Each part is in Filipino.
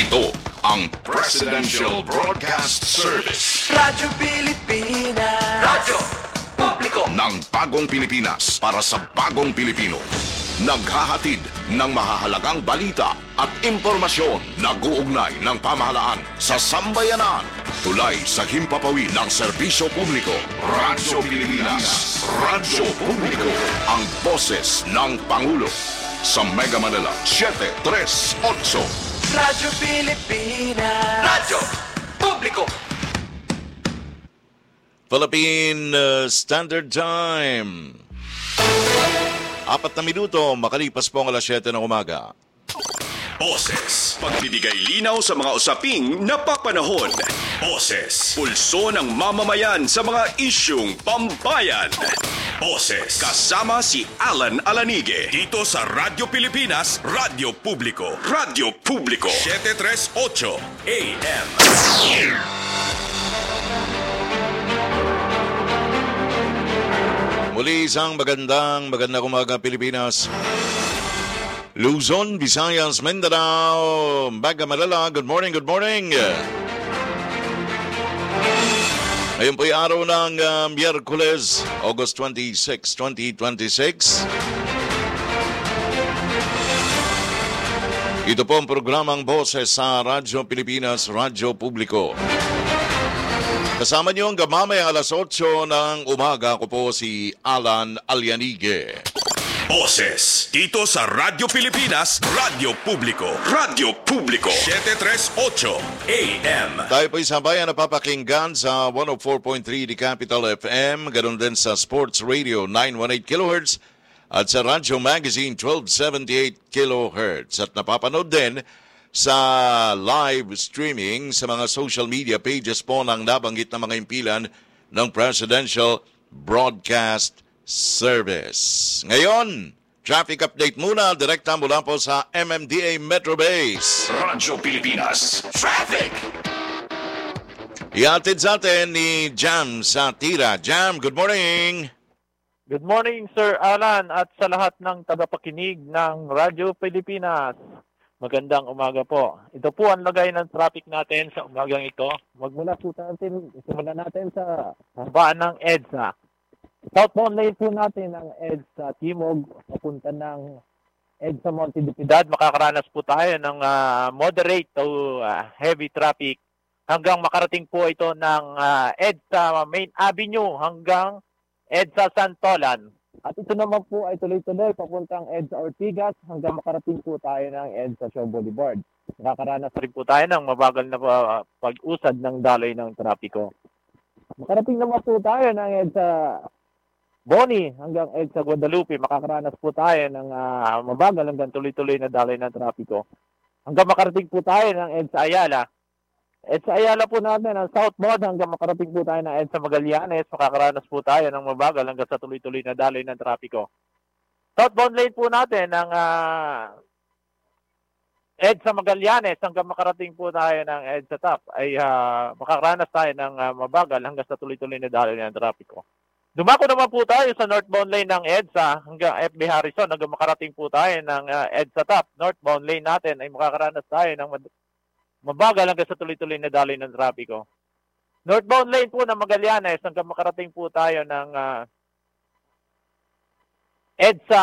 Ito ang Presidential Broadcast Service. Radyo Pilipinas. Radyo Publiko Ng bagong Pilipinas para sa bagong Pilipino. Naghahatid ng mahahalagang balita at impormasyon na guugnay ng pamahalaan sa sambayanan. Tulay sa himpapawid ng serbisyo publiko. Radyo Pilipinas. Radyo Publiko. Ang boses ng Pangulo. Sa Mega Manila, 738. Radyo Pilipinas. Radyo Publiko. Philippine Standard Time. 4 na minuto, makalipas po ang alas 7 ng umaga. Boses. Pagbibigay linaw sa mga usaping napapanahon. Boses. Pulso ng mamamayan sa mga isyung pambayan. Boses. Kasama si Alan Alanige. Dito sa Radyo Pilipinas, Radyo Publiko. Radyo Publiko. 738 AM. Muli isang magandang umaga Pilipinas. Luzon, Visayas, Mindanao, Mega Manila, good morning. Ngayon po'y araw ng Miyerkules, August 26, 2026. Ito po ang programang Boses sa Radyo Pilipinas, Radyo Publiko. Kasama niyo hanggang mamaya alas 8 ng umaga. Ako po si Alan Alianige. Boses. Dito sa Radyo Pilipinas, Radyo Publiko. Radyo Publiko. 738 AM. Tayo po'y sabayan na papakinggan sa 104.3 di Capital FM, ganoon din sa Sports Radio 918 kHz at sa Radyo Magazine 1278 kHz. At napapanood din sa live streaming sa mga social media pages po ng nabanggit na mga impilan ng Presidential Broadcast Service. Ngayon, traffic update muna, direkta mula po sa MMDA Metro Base. Radyo Pilipinas. Traffic. Ihatid sa atin ni Jam Satira. Jam, good morning! Good morning, Sir Alan, at sa lahat ng tagapakinig ng Radyo Pilipinas. Magandang umaga po. Ito po ang lagay ng traffic natin sa umagang ito. Magmula po simulan natin sa habaan ng EDSA. Southbound lane po natin ang EDSA Timog, papunta ng EDSA Montedipidad. Makakaranas po tayo ng moderate to heavy traffic hanggang makarating po ito ng EDSA Main Avenue hanggang EDSA Santolan. At ito naman po ay tuloy-tuloy papuntang EDSA Ortigas hanggang makarating po tayo ng EDSA Shaw Boulevard. Nakakaranas rin po tayo ng mabagal na pag-usad ng daloy ng trapiko. Makarating naman po tayo ng EDSA Boni hanggang EDSA Guadalupe. Makakaranas po tayo ng mabagal hanggang tuloy-tuloy na daloy ng trapiko. Hanggang makarating po tayo ng EDSA Ayala. EDSA Ayala po natin ang southbound hanggang makarating po tayo ng EDSA Magallanes. Makakaranas po tayo ng mabagal hanggang sa tuloy-tuloy na daloy ng trapiko. Southbound lane po natin ang EDSA Magallanes hanggang makarating po tayo ng EDSA Top ay makakaranas tayo ng mabagal hanggang sa tuloy-tuloy na daloy ng trapiko. Dumako naman po tayo sa northbound lane ng EDSA hanggang FB Harrison hanggang makarating po tayo ng EDSA Top. Northbound lane natin ay makakaranas tayo ng mabagal hanggang sa tuloy-tuloy na daloy ng trapiko. Northbound lane po ng Magallanes hanggang makarating po tayo ng EDSA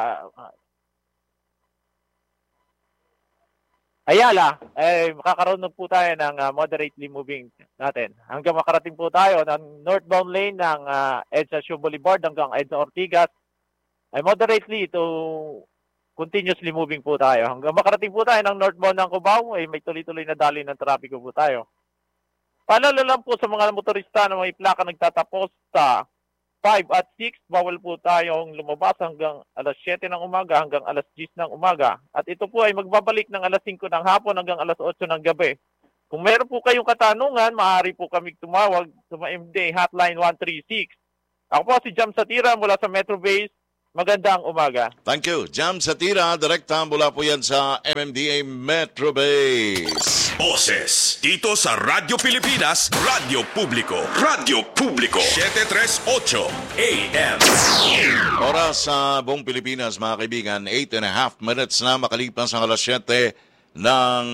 Ayala, ay makakaroon po tayo ng moderately moving natin. Hanggang makarating po tayo ng northbound lane ng EDSA Shaw Boulevard hanggang EDSA Ortigas, ay moderately to continuously moving po tayo. Hanggang makarating po tayo ng northbound ng Cubao, ay may tuloy-tuloy na daloy ng trapiko po tayo. Paalala lang po sa mga motorista na may plaka nagtatapos sa 5 at 6, bawal po tayong lumabas hanggang alas 7 ng umaga hanggang alas 10 ng umaga. At ito po ay magbabalik ng alas 5 ng hapon hanggang alas 8 ng gabi. Kung meron po kayong katanungan, maaari po kami tumawag sa MMDA Hotline 136. Ako po si Jam Satira mula sa Metro Base. Magandang umaga. Thank you. Jam Satira, direkta mula po yan sa MMDA Metro Base. Boses. Dito sa Radyo Pilipinas, Radyo Publiko. Radyo Publiko. 738 AM. Oras sa buong Pilipinas, mga kaibigan, 8.5 minutes na makalipas ang alas 7 ng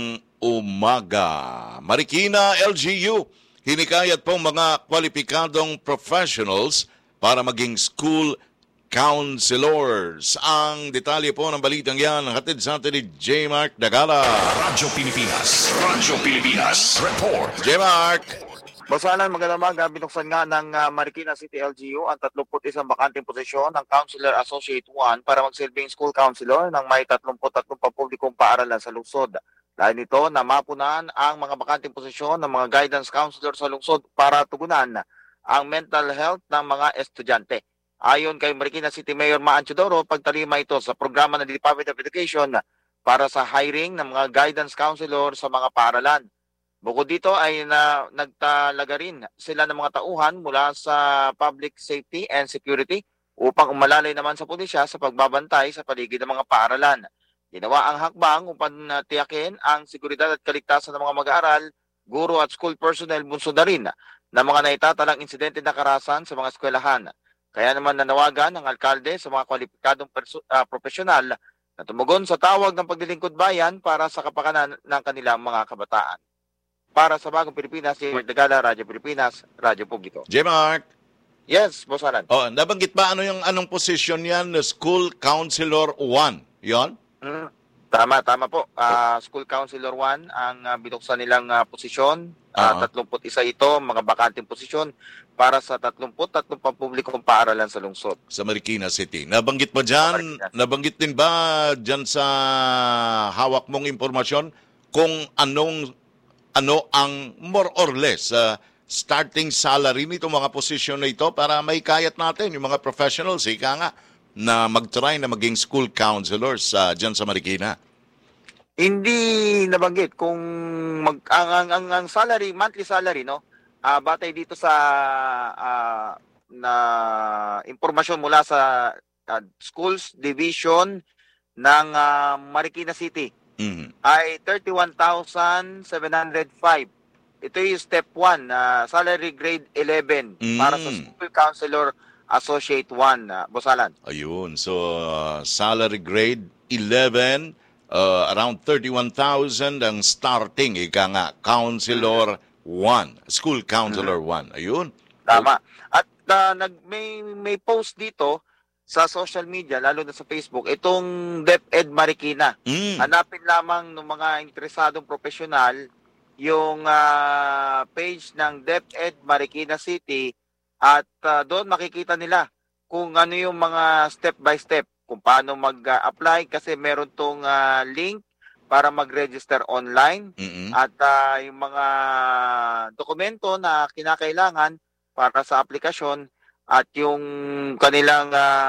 umaga. Marikina LGU, hinikayat pong mga kwalipikadong professionals para maging school counselors. Ang detalye po ng balitang yan, hatid sa atin ni J. Mark Dagala. Radyo Pilipinas. Radyo Pilipinas. Report. J. Mark. Basalan, magandang umaga. Binuksan nga ng Marikina City LGU ang 31 bakanteng posisyon ng Counselor Associate 1 para magsilbing school counselor ng may 33 pampublikong paaralan sa lungsod. Dahil nito na mapunan ang mga bakanteng posisyon ng mga guidance counselor sa lungsod para tugunan ang mental health ng mga estudyante. Ayon kay Marikina City Mayor Maan Chodoro, pagtalima ito sa programa ng Department of Education para sa hiring ng mga guidance counselor sa mga paaralan. Bukod dito ay nagtalaga rin sila ng mga tauhan mula sa public safety and security upang umalalay naman sa pulisya sa pagbabantay sa paligid ng mga paaralan. Ginawa ang hakbang upang tiyakin ang seguridad at kaligtasan ng mga mag-aaral, guro at school personnel bunso na rin ng mga naitatalang insidente na karahasan sa mga eskwelahan. Kaya naman nanawagan ng alkalde sa mga kwalipikadong profesional na tumugon sa tawag ng paglilingkod bayan para sa kapakanan ng kanilang mga kabataan. Para sa Bagong Pilipinas, si Mark Dagala, Radyo Pilipinas, Radyo Publiko. J. Mark. Yes, Boss Alan. Nabanggit ba anong posisyon yan? School Counselor 1. Yon? Tama po. School Counselor 1 ang binuksan nilang posisyon. 31 ito, mga bakanteng posisyon para sa 33 pampublikong paaralan sa lungsod. Sa Marikina City. Nabanggit ba dyan? Nabanggit din ba dyan sa hawak mong impormasyon kung ano ang more or less starting salary nito mga posisyon na ito para may kayat natin yung mga professionals, ika nga, na mag-try na maging school counselors dyan sa Marikina? Hindi nabanggit kung ang salary, monthly salary, no? Batay dito sa na impormasyon mula sa schools division ng Marikina City. Ay 31,705. Ito yung step 1, salary grade 11 para sa School Counselor Associate 1, Bosalan. Ayun, so salary grade 11, around 31,000 ang starting, ika nga, Counselor 1, School Counselor 1. Ayun. Tama. At may post dito sa social media, lalo na sa Facebook, itong DepEd Marikina. Hanapin lamang ng mga interesadong profesional yung page ng DepEd Marikina City at doon makikita nila kung ano yung mga step by step, kung paano mag-apply kasi meron tong link para mag-register online at yung mga dokumento na kinakailangan para sa aplikasyon at yung kanilang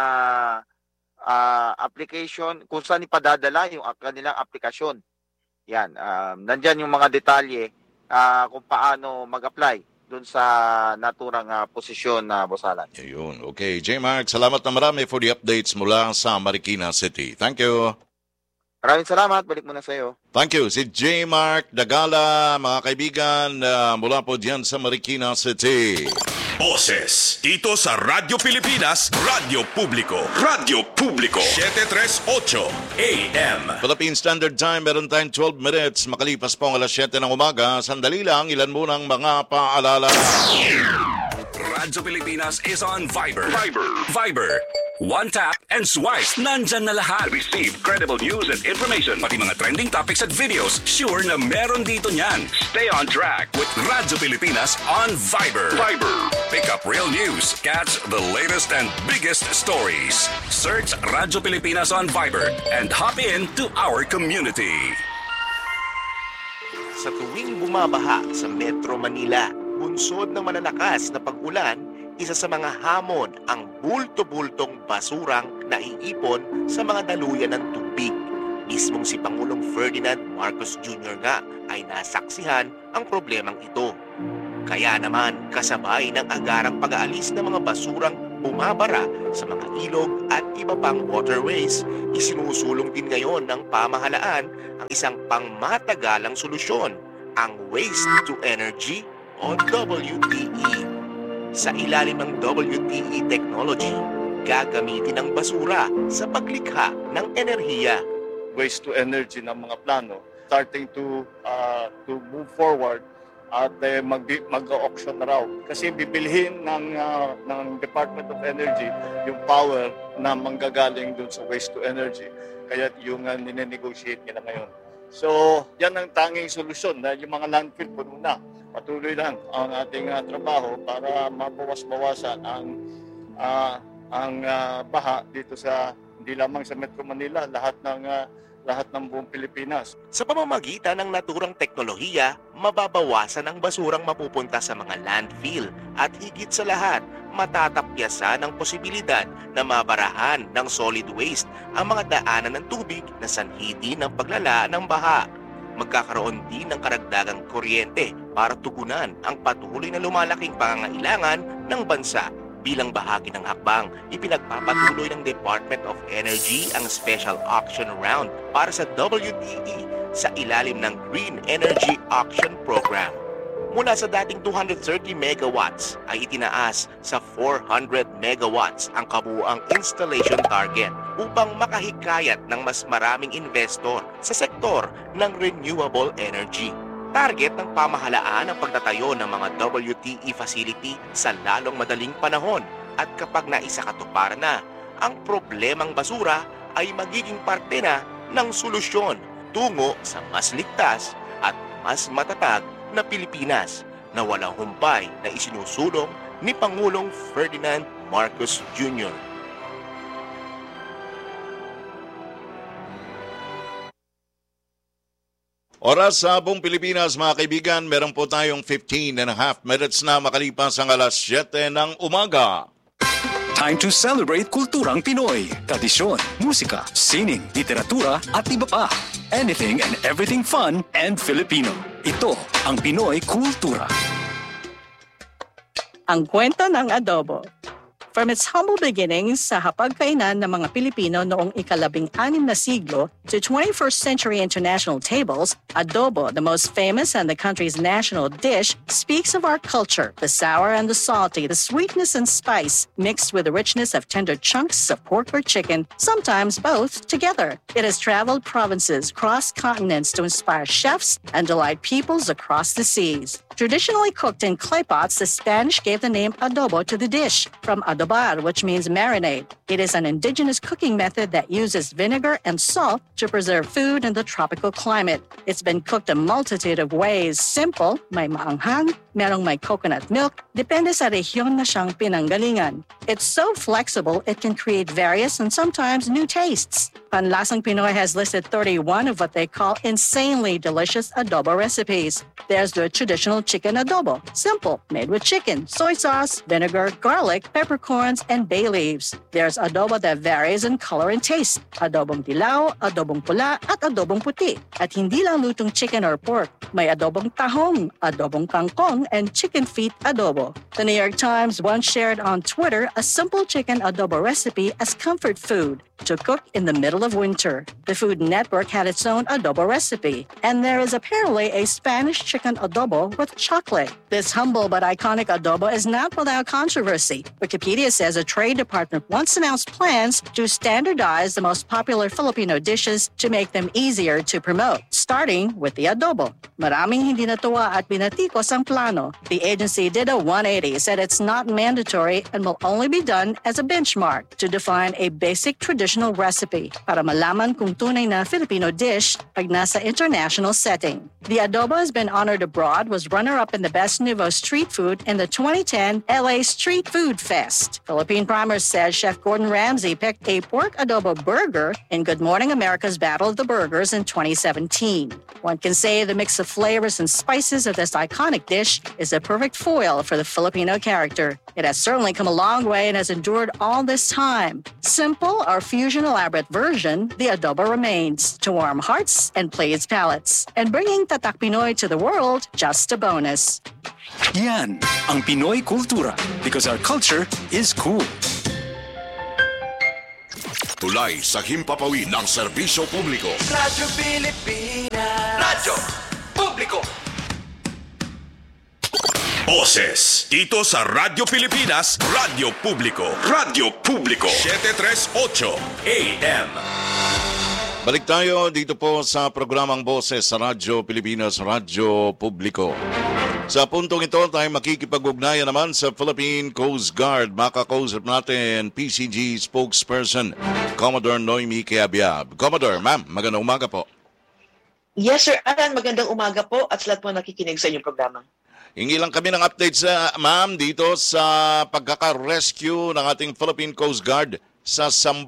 application, kung saan ipadadala yung kanilang aplikasyon. Yan, nandyan yung mga detalye kung paano mag-apply dun sa naturang posisyon na Bosalan. Ayun, okay. J. Mark, salamat na marami for the updates mula sa Marikina City. Thank you. Maraming salamat. Balik muna sa iyo. Thank you. Si J. Mark Dagala, mga kaibigan, mula po diyan sa Marikina City. Boses dito sa Radyo Pilipinas, Radyo Publiko. Radyo Publiko 738 AM. Philippine Standard Time, meron tayong 12 minutes. Makalipas po ang alas 7 ng umaga. Sandali lang, ilan munang mga paalala. Radyo Pilipinas is on Viber. Viber. One tap and swipe. Nandyan na lahat. Receive credible news and information. Pati mga trending topics at videos. Sure na meron dito niyan. Stay on track with Radyo Pilipinas on Viber. Pick up real news. Catch the latest and biggest stories. Search Radyo Pilipinas on Viber and hop in to our community. Sa tuwing bumabaha sa Metro Manila, bunsod ng malalakas na pag-ulan, isa sa mga hamon ang bulto-bultong basurang naiipon sa mga daluyan ng tubig. Mismong si Pangulong Ferdinand Marcos Jr. nga ay nasaksihan ang problemang ito. Kaya naman kasabay ng agarang pag-aalis ng mga basurang bumabara sa mga ilog at iba pang waterways, isinusulong din ngayon ng pamahalaan ang isang pangmatagalang solusyon, ang Waste to Energy o WTE. Sa ilalim ng WTE technology, gagamitin ang basura sa paglikha ng enerhiya. Waste to energy ng mga plano starting to move forward at mag-auction na raw. Kasi bibilhin ng Department of Energy yung power na manggagaling dun sa waste to energy. Kaya yung ninenegotiate nila ngayon. So, yan ang tanging solusyon na yung mga landfill puno na. Patuloy lang ang ating trabaho para mabawas-bawasan ang baha dito sa hindi lamang sa Metro Manila, lahat ng buong Pilipinas. Sa pamamagitan ng naturang teknolohiya, mababawasan ang basurang mapupunta sa mga landfill at higit sa lahat, matatapyasan ang posibilidad na mabarahan ng solid waste ang mga daanan ng tubig na sanhi din ng paglala ng baha. Magkakaroon din ng karagdagang kuryente para tugunan ang patuloy na lumalaking pangangailangan ng bansa. Bilang bahagi ng hakbang, ipinagpapatuloy ng Department of Energy ang special auction round para sa WTE sa ilalim ng Green Energy Auction Program. Mula sa dating 230 megawatts ay itinaas sa 400 megawatts ang kabuuang installation target upang makahikayat ng mas maraming investor sa sektor ng renewable energy. Target ng pamahalaan ang pagtatayo ng mga WTE facility sa lalong madaling panahon at kapag naisakatuparan na, ang problemang basura ay magiging parte na ng solusyon tungo sa mas ligtas at mas matatag na Pilipinas na walang humpay na isinusulong ni Pangulong Ferdinand Marcos Jr. Oras sa buong Pilipinas, mga kaibigan, meron po tayong 15 and a half minutes na makalipas ang alas 7 ng umaga. Time to celebrate kulturang Pinoy. Tradisyon, musika, sining, literatura at iba pa. Anything and everything fun and Filipino. Ito ang Pinoy Kultura. Ang kwento ng adobo. From its humble beginnings sa hapagkainan ng mga Pilipino noong ika-16 na siglo to 21st century international tables, adobo, the most famous and the country's national dish, speaks of our culture, the sour and the salty, the sweetness and spice, mixed with the richness of tender chunks of pork or chicken, sometimes both together. It has traveled provinces, crossed continents to inspire chefs and delight peoples across the seas. Traditionally cooked in clay pots, the Spanish gave the name adobo to the dish, from adobar, which means marinade. It is an indigenous cooking method that uses vinegar and salt to preserve food in the tropical climate. It's been cooked a multitude of ways. Simple, may maanghang, merong may coconut milk, depende sa rehiyon na siyang pinanggalingan. It's so flexible, it can create various and sometimes new tastes. Panlasang Pinoy has listed 31 of what they call insanely delicious adobo recipes. There's the traditional chicken adobo, simple, made with chicken, soy sauce, vinegar, garlic, peppercorns, and bay leaves. There's adobo that varies in color and taste, adobong dilaw, adobong pula, at adobong puti. At hindi lang lutong chicken or pork, may adobong tahong, adobong kangkong, and chicken feet adobo. The New York Times once shared on Twitter a simple chicken adobo recipe as comfort food to cook in the middle of winter. The Food Network had its own adobo recipe, and there is apparently a Spanish chicken adobo with chocolate. This humble but iconic adobo is not without controversy. Wikipedia says a trade department once announced plans to standardize the most popular Filipino dishes to make them easier to promote, starting with the adobo. Maraming hindi natuwa at binatikos ang plano. The agency did a 180, said it's not mandatory and will only be done as a benchmark to define a basic traditional recipe para malaman kung tunay na Filipino dish pag nasa international setting. The adobo has been honored abroad, was runner-up in the Best Nouveau Street Food in the 2010 LA Street Food Fest. Philippine Primer says Chef Gordon Ramsay picked a pork adobo burger in Good Morning America's Battle of the Burgers in 2017. One can say the mix of flavors and spices of this iconic dish is a perfect foil for the Filipino character. It has certainly come a long way and has endured all this time. Simple or fusion elaborate version, the adobo remains to warm hearts and please palates. And bringing Tatak Pinoy to the world, just a bonus. Yan ang Pinoy Kultura, because our culture is cool. Tulay sa himpapawid ng serbisyo publiko. Radyo Pilipinas. Radyo Publiko. Boses dito sa Radyo Pilipinas, Radyo Publiko. Radyo Publiko 738 AM. Balik tayo dito po sa programang Boses sa Radyo Pilipinas, Radyo Publiko. Sa puntong ito, tayo makikipag-ugnayan naman sa Philippine Coast Guard. Makakausap natin PCG spokesperson, Commodore Noemi Quiabiab. Commodore, ma'am, magandang umaga po. Yes, Sir Alan, magandang umaga po at sa lahat po nakikinig sa inyong programa. Hingi lang kami ng update sa ma'am dito sa pagkaka-rescue ng ating Philippine Coast Guard sa 10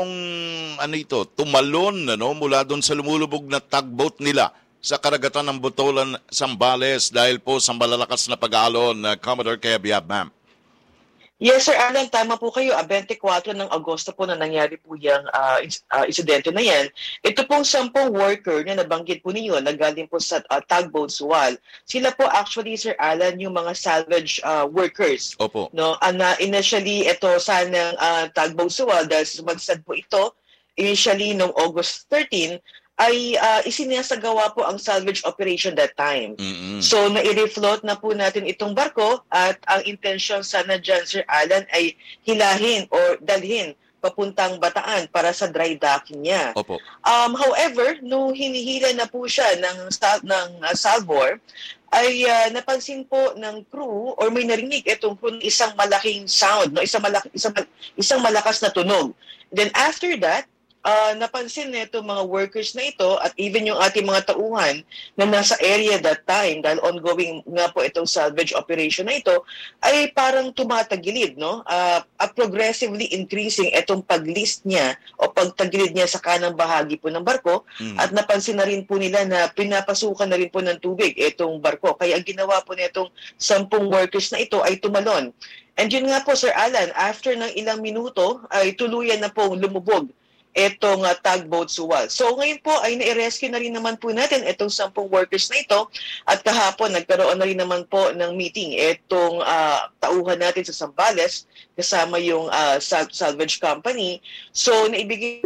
tumalon mula doon sa lumulubog na tugboat nila sa karagatan ng Botolan, Zambales dahil po sa malalakas na pag-aalon na Commodore Quiabiab, ma'am. Yes, Sir Alan, tama po kayo. 24 ng Agosto po na nangyari po yung insidente na yan. Ito pong 10 worker na nabanggit po ninyo na galing po sa tugboat Suwal. Sila po actually, Sir Alan, yung mga salvage workers. Opo. No? Initially, ito sanang tugboat Suwal dahil sumagsad po ito initially noong August 13 ay isinasagawa po ang salvage operation that time. Mm-hmm. So, nai-refloat na po natin itong barko at ang intention sana dyan, Sir Alan, ay hilahin or dalhin papuntang Bataan para sa dry docking niya. Opo. However, nung hinihila na po siya ng salvor, ay napansin po ng crew or may narinig itong crew ng isang malaking sound, no? isang malakas na tunog. Then after that, napansin na itong mga workers na ito at even yung ating mga tauhan na nasa area that time dahil ongoing nga po itong salvage operation na ito ay parang tumatagilid, no? At progressively increasing itong paglist niya o pagtagilid niya sa kanang bahagi po ng barko at napansin na rin po nila na pinapasukan na rin po ng tubig itong barko. Kaya ang ginawa po nitong 10 workers na ito ay tumalon. And yun nga po, Sir Alan, after ng ilang minuto ay tuluyan na po lumubog itong tugboat Suwal. So ngayon po ay na-rescue na rin naman po natin itong 10 workers na ito at kahapon nagkaroon na rin naman po ng meeting itong tauhan natin sa Zambales kasama yung salvage company. So naibigay...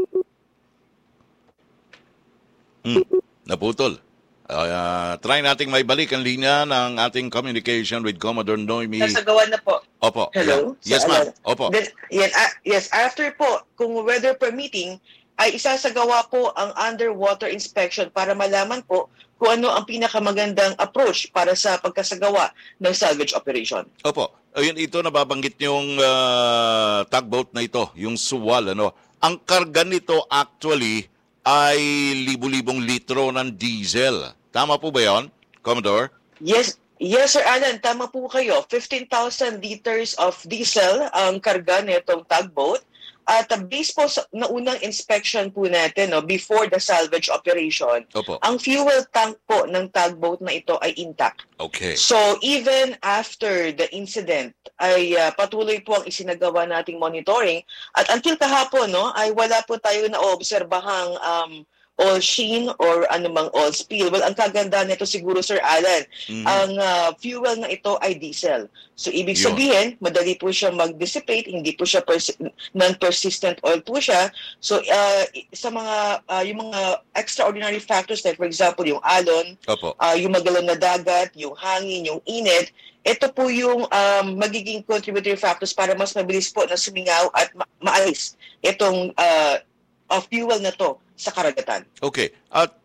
Naputol. Try nating may balik ang linya ng ating communication with Commodore Noemi. Nasagawa na po. Opo. Hello? Yeah. Yes, ma'am. Opo. Then, yes, after po, kung weather permitting, ay isasagawa po ang underwater inspection para malaman po kung ano ang pinakamagandang approach para sa pagkasagawa ng salvage operation. Opo. Ayun, ito nababanggit yung tugboat na ito, yung Suwal. Ang karga nito actually ay libu-libong litro ng diesel. Tama po ba yun, Commodore? Yes, Sir Alan, tama po kayo. 15,000 liters of diesel ang karga nitong tugboat. At based po sa naunang inspection po natin before the salvage operation, Opo. ang fuel tank po ng tugboat na ito ay intact. Okay. So even after the incident, ay patuloy po ang isinagawa nating monitoring. At until kahapon, ay wala po tayo na obserbahang oil sheen or anumang oil spill. Well, ang kaganda nito siguro, Sir Alan, ang fuel na ito ay diesel. So, ibig sabihin, madali po siya mag-dissipate, hindi po siya non-persistent oil po siya. So, sa mga, yung mga extraordinary factors like, for example, yung alon, yung magalon na dagat, yung hangin, yung init, ito po yung magiging contributory factors para mas mabilis po na sumingaw at maalis itong fuel na to sa karagatan. Okay. At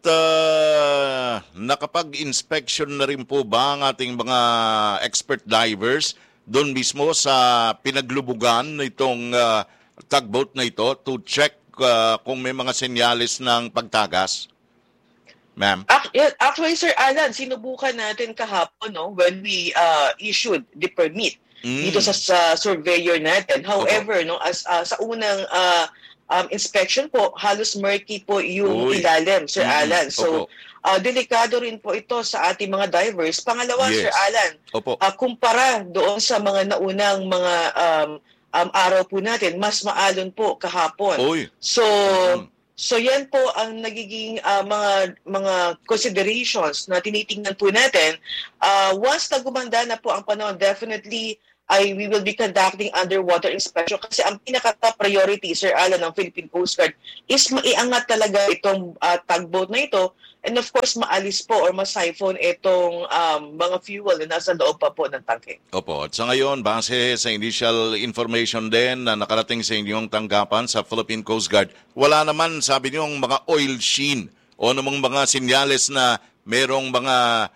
nakapag-inspection na rin po ba ang ating mga expert divers doon mismo sa pinaglubugan na itong tugboat na ito to check kung may mga senyales ng pagtagas? Ma'am? Actually, Sir Alan, sinubukan natin kahapon when we issued the permit dito sa surveyor natin. However, sa unang inspection po, halos murky po yung ilalim, Sir Alan. So, delikado rin po ito sa ating mga divers. Pangalawa, Sir Alan, kumpara doon sa mga naunang mga araw po natin, mas maalon po kahapon. So yan po ang nagiging mga considerations na tinitingnan po natin. Once na gumanda na po ang panahon, definitely ay we will be conducting underwater inspection kasi ang pinaka-top priority, Sir Alan, ng Philippine Coast Guard is maiangat talaga itong tugboat na ito and of course maalis po or ma-siphon itong mga fuel na nasa loob pa po ng tangke. Opo, at sa ngayon, base sa initial information din na nakarating sa inyong tanggapan sa Philippine Coast Guard, wala naman, sabi niyo, mga oil sheen o namang mga sinyales na merong mga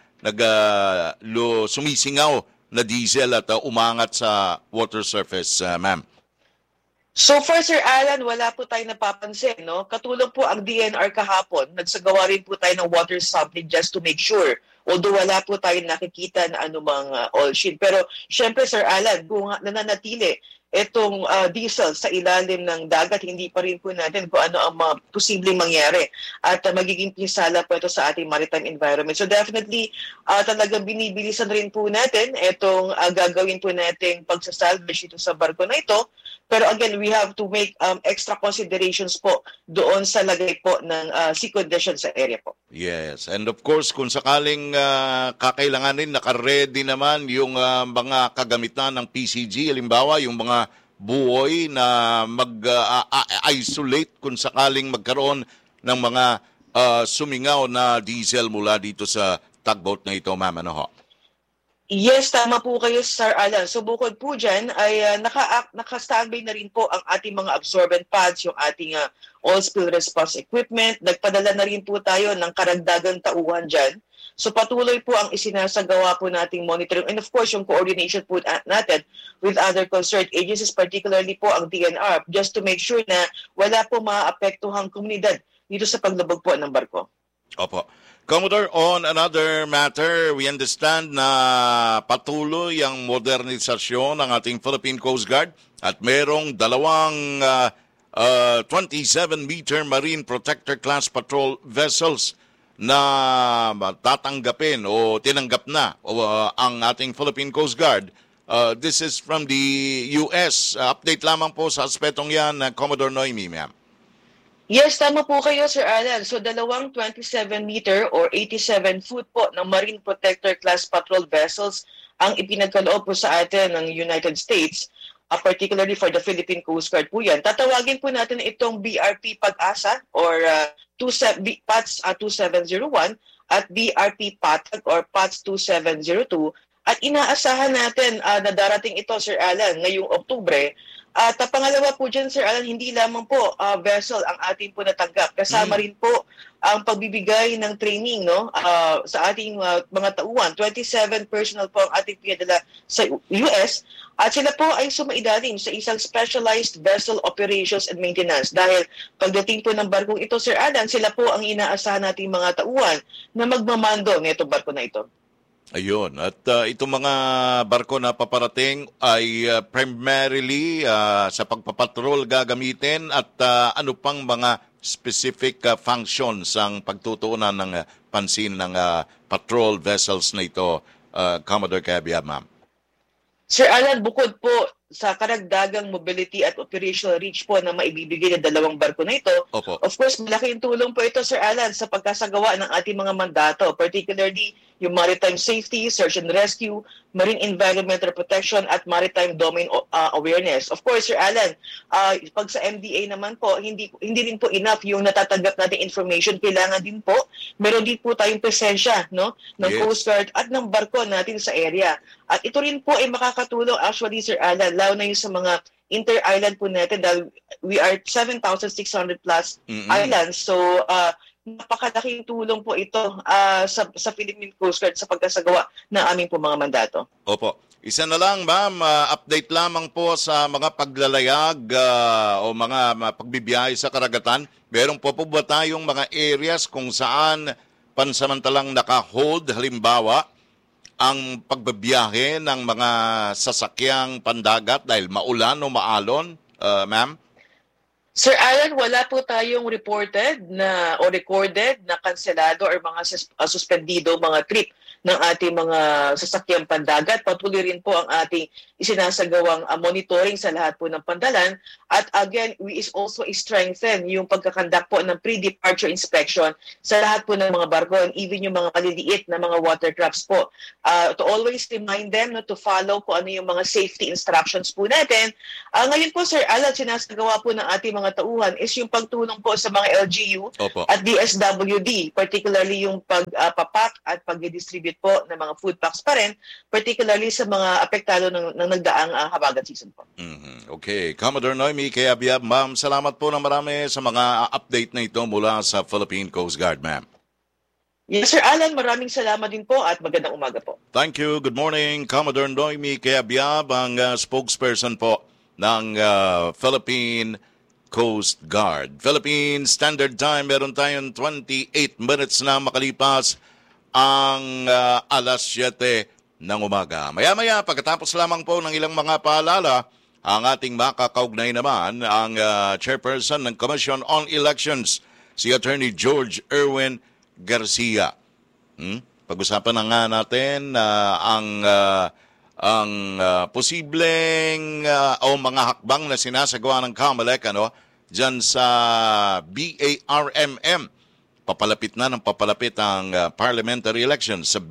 sumisingaw na diesel at umangat sa water surface, ma'am. So far, Sir Alan, wala po tayo napapansin. No? Katulong po ang DNR kahapon. Nagsagawa rin po tayo ng water sampling just to make sure. Although wala po tayo nakikita na anumang oil sheen. Pero syempre, Sir Alan, kung nananatili itong diesel sa ilalim ng dagat, hindi pa rin po natin kung ano ang posibleng mangyari at magiging pinsala po ito sa ating maritime environment. So definitely, talagang binibilisan rin po natin itong gagawin po nating pagsasalvage ito sa barko na ito. Pero again, we have to make extra considerations po doon sa lagay po ng sea conditions sa area po. Yes, and of course, kung sakaling kakailanganin, naka-ready naman yung mga kagamitan ng PCG, halimbawa yung mga buoy na mag-isolate kung sakaling magkaroon ng mga sumingaw na diesel mula dito sa tugboat na ito, ma'am. Ano ho? Yes, tama po kayo, Sir Alan. So bukod po dyan, ay naka-standby na rin po ang ating mga absorbent pads, yung ating oil spill response equipment. Nagpadala na rin po tayo ng karagdagang tauhan dyan. So patuloy po ang isinasagawa po nating monitoring and of course yung coordination po natin with other concerned agencies, particularly po ang DNR, just to make sure na wala po maapektuhang komunidad dito sa paglubog po ng barko. Opo. Commodore, on another matter, we understand na patuloy ang modernisasyon ng ating Philippine Coast Guard at merong dalawang 27-meter Marine Protector Class Patrol vessels na tatanggapin o tinanggap na ang ating Philippine Coast Guard. This is from the US. Update lamang po sa aspetong yan, Commodore Noemi, ma'am. Yes, tama po kayo, Sir Alan. So, dalawang 27-meter or 87-foot po ng Marine Protector Class Patrol vessels ang ipinagkaloob po sa atin ng United States, particularly for the Philippine Coast Guard po yan. Tatawagin po natin itong BRP Pag-asa or PATS 2701 at BRP Patag or PATS 2702. At inaasahan natin na darating ito, Sir Alan, ngayong Oktubre. At pangalawa po dyan, Sir Alan, hindi lamang po vessel ang ating po natanggap. Kasama rin po ang pagbibigay ng training sa ating mga tauhan. 27 personnel po ang ating pinadala sa US. At sila po ay sumailalim sa isang specialized vessel operations and maintenance. Dahil pagdating po ng barkong ito, Sir Alan, sila po ang inaasahan nating mga tauhan na magmamando nitong barko na ito. Ayun. At itong mga barko na paparating ay primarily sa pagpapatrol gagamitin at ano pang mga specific functions ang pagtutuunan ng pansin ng patrol vessels na ito, Commodore Cabia, ma'am. Sir Alan, bukod po sa karagdagang mobility at operational reach po na maibibigay ng dalawang barko na ito, Opo. Of course, malaking tulong po ito, Sir Alan, sa pagkasagawa ng ating mga mandato, particularly yung maritime safety, search and rescue, marine environmental protection, at maritime domain awareness. Of course, Sir Alan, pag sa MDA naman po, hindi rin po enough yung natatanggap natin information. Kailangan din po, meron din po tayong presensya ng Coast Guard at ng barko natin sa area. At ito rin po ay makakatulong actually, Sir Alan, lalo na yung sa mga inter-island po natin dahil we are 7,600 plus islands. So, napakalaking tulong po ito sa Philippine Coast Guard sa pagkasagawa ng aming po mga mandato. Opo. Isa na lang, ma'am, update lamang po sa mga paglalayag o mga pagbibiyahe sa karagatan. Meron po ba tayong mga areas kung saan pansamantalang naka-hold, halimbawa, ang pagbibiyahe ng mga sasakyang pandagat dahil maulan o maalon, ma'am? Sir Alan, wala po tayong reported na o recorded na kanselado or mga suspendido mga trip ng ating mga sasakyang pandagat. Patuloy rin po ang ating isinasagawang monitoring sa lahat po ng pandalan. At again, we is also strengthen yung pagkakandak po ng pre-departure inspection sa lahat po ng mga barko and even yung mga maliliit na mga watercrafts po. To always remind them to follow po ano yung mga safety instructions po natin. Ngayon po, Sir Alan, sinasagawa po ng ating mga tauhan is yung pagtulong po sa mga LGU at DSWD, particularly yung pagpapak at pag-distribute po ng mga food packs pa rin, particularly sa mga apektado ng nagdaang habagat season po. Okay. Commodore Noemi Kayabyab, ma'am, salamat po na marami sa mga update na ito mula sa Philippine Coast Guard, ma'am. Yes, Sir Alan, maraming salamat din po at magandang umaga po. Thank you. Good morning, Commodore Noemi Kayabyab, ang spokesperson po ng Philippine Coast Guard. Philippine Standard Time, meron tayong 28 minutes na makalipas ang alas 7 ng umaga. Maya-maya, pagkatapos lamang po ng ilang mga paalala, ang ating makakaugnay naman ang chairperson ng Commission on Elections, si Attorney George Erwin Garcia. Pag-usapan na nga natin ang posibleng o mga hakbang na sinasagawa ng COMELEC dyan sa BARMM. Papalapit na ng papalapit ang parliamentary elections sa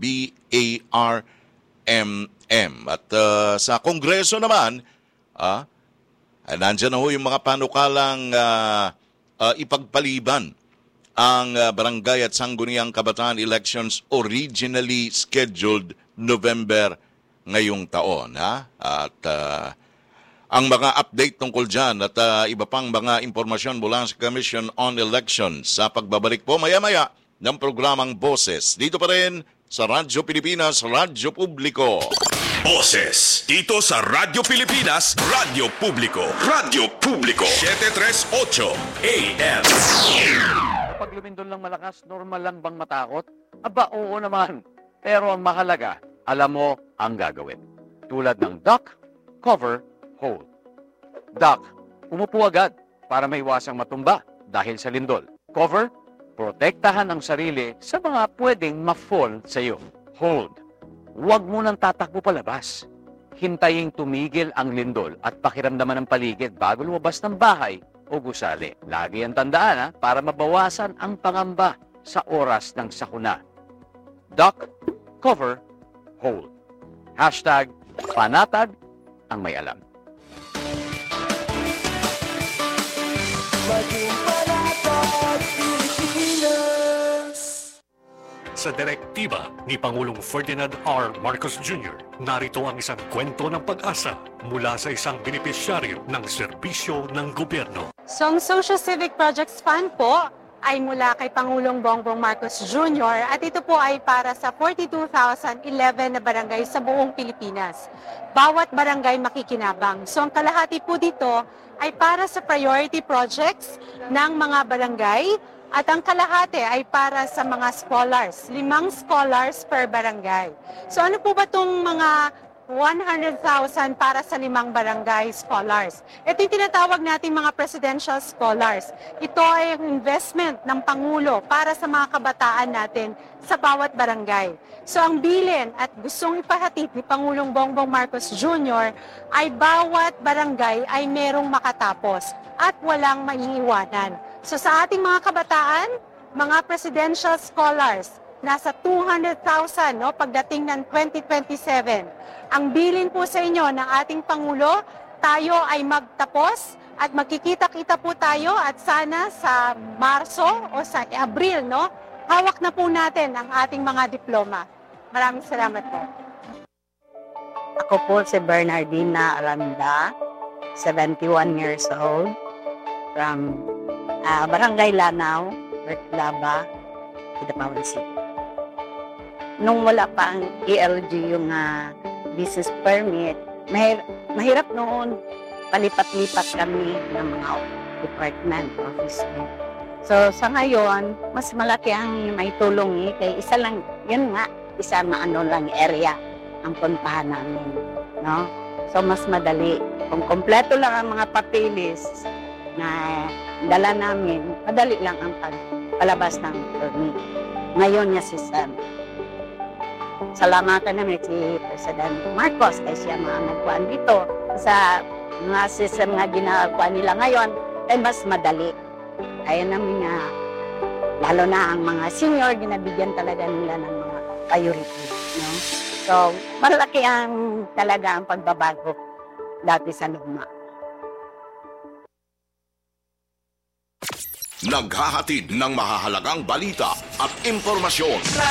BARMM. At sa Kongreso naman, nandyan na ho yung mga panukalang ipagpaliban ang barangay at sangguniang kabataan elections originally scheduled November ngayong taon. At ang mga update tungkol dyan at iba pang mga impormasyon mula sa Commission on Elections sa pagbabalik po maya-maya ng programang Boses. Dito pa rin sa Radyo Pilipinas, Radyo Publiko. Boses, dito sa Radyo Pilipinas, Radyo Publiko. Radyo Publiko, 738 AM. Pag lumindol lang malakas, normal lang bang matakot? Aba, oo naman. Pero ang mahalaga, alam mo ang gagawin. Tulad ng duck, cover, hold. Duck, umupo agad para maiwasang matumba dahil sa lindol. Cover, protektahan ang sarili sa mga pwedeng ma-fall sa iyo. Hold, huwag mo nang tatakbo palabas. Hintayin tumigil ang lindol at pakiramdaman ng paligid bago lumabas ng bahay o gusali. Lagi ang tandaan para mabawasan ang pangamba sa oras ng sakuna. Duck, cover, hold. Hashtag panatag ang may alam. Sa direktiba ni Pangulong Ferdinand R. Marcos Jr., narito ang isang kwento ng pag-asa mula sa isang benepisyaryo ng serbisyo ng gobyerno. So, ang Social Civic Projects Fund po ay mula kay Pangulong Bongbong Marcos Jr. at ito po ay para sa 42,011 na barangay sa buong Pilipinas. Bawat barangay makikinabang. So, ang kalahati po dito ay para sa priority projects ng mga barangay at ang kalahati ay para sa mga scholars, 5 scholars per barangay. So ano po ba itong mga 100,000 para sa 5 barangay scholars? Ito yung tinatawag natin mga presidential scholars. Ito ay investment ng Pangulo para sa mga kabataan natin sa bawat barangay. So ang bilin at gustong ipahatid ni Pangulong Bongbong Marcos Jr. ay bawat barangay ay merong makatapos at walang maiiwanan. So sa ating mga kabataan, mga presidential scholars, nasa 200,000 pagdating ng 2027. Ang bilin po sa inyo ng ating Pangulo, tayo ay magtapos at magkikita-kita po tayo at sana sa Marso o sa Abril, hawak na po natin ang ating mga diploma. Maraming salamat po. Ako po si Bernardina Aranda, 71 years old, from Barangay Lanao, Reklaba, Kidapawan City. Nung wala pa ang ELG yung business permit, mahirap noon palipat-lipat kami ng mga department office. So sa ngayon, mas malaki ang may tulong kay isa lang, yun nga, isa lang area ang puntahan namin. No? So mas madali. Kung kompleto lang ang mga papilis, na dala namin, madali lang ang palabas ng permit. Ngayon niya si Sam. Salamatan namin si President Marcos kasi siya mga nagkuhan dito. Sa mga system nga ginagawa nila ngayon, ay mas madali. Kaya namin nga, lalo na ang mga senior, ginabigyan talaga nila ng mga priority. No? So, malaki ang talaga ang pagbabago dati sa luma. Naghahatid ng mahahalagang balita at impormasyon.